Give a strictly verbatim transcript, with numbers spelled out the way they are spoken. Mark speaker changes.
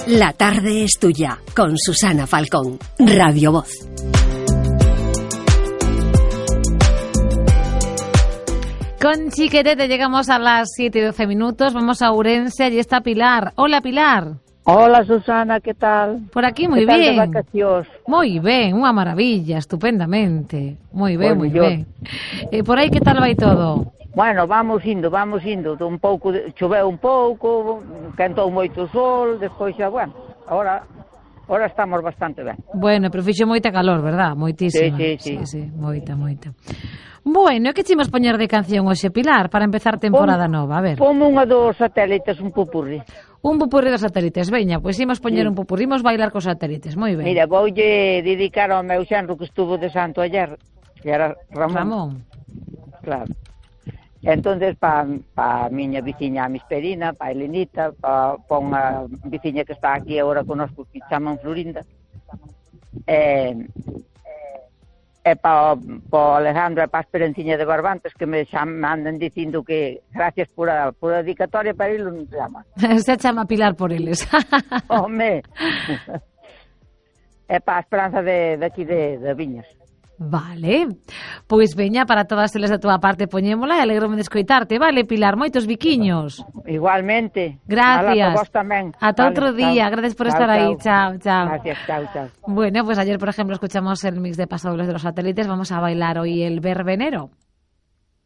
Speaker 1: La tarde es tuya, con Susana Falcón, Radio Voz.
Speaker 2: Con Chiquetete llegamos a las siete y doce minutos, vamos a Ourense, allí está Pilar. Hola, Pilar.
Speaker 3: Hola, Susana, ¿qué tal?
Speaker 2: Por aquí moi
Speaker 3: que tal
Speaker 2: ben.
Speaker 3: de vacacións?
Speaker 2: Moi ben, unha maravilla, estupendamente. Moi ben, moi
Speaker 3: Pues
Speaker 2: ben. E por aí que tal vai todo?
Speaker 3: Bueno, vamos indo, vamos indo, un pouco, de, choveu un pouco, cantou moito sol, despois xa, bueno, ahora, ahora estamos bastante ben.
Speaker 2: Bueno, pero fixo moita calor, verdad? Moitísima.
Speaker 3: Sí, sí, sí.
Speaker 2: sí, sí moita, moita. Bueno, e que chimos poñer de canción hoxe, Pilar, para empezar temporada
Speaker 3: Pon,
Speaker 2: nova? A ver.
Speaker 3: Ponme unha dos satélites, un pupurri.
Speaker 2: Un pupurri dos satélites, veña, pois imos poñer
Speaker 3: Sí.
Speaker 2: un pupurri, imos bailar cos satélites, moi ben.
Speaker 3: Mira, voulle dedicar ao meu xenro que estuvo de santo ayer, que era Ramón.
Speaker 2: Ramón.
Speaker 3: Claro. Entonces, pa, pa miña veciña Misperina, pa Elenita, pa, pa unha veciña que está aquí agora conosco que chaman Florinda, e, e pa, pa Alejandro e pa Esperenciña de Barbantes, que me xam, andan dicindo que gracias por a, por a dedicatoria, para ele non chama.
Speaker 2: Se chama Pilar por eles.
Speaker 3: Home! E pa a Esperanza de, de aquí de, de Viñas.
Speaker 2: Vale, pois veña, para todas eles da túa parte poñémola e alegrome de escoitarte, vale, Pilar, moitos biquiños.
Speaker 3: Igualmente.
Speaker 2: Gracias.
Speaker 3: Ala, vos tamén.
Speaker 2: Ata
Speaker 3: Vale,
Speaker 2: outro día,
Speaker 3: chao.
Speaker 2: gracias por
Speaker 3: Chao,
Speaker 2: estar aí, chao,
Speaker 3: chao.
Speaker 2: chao.
Speaker 3: Gracias, chao, chao.
Speaker 2: Bueno, pues ayer, por ejemplo, escuchamos el mix de Pasadores de los Satélites, vamos a bailar hoy el Verbenero.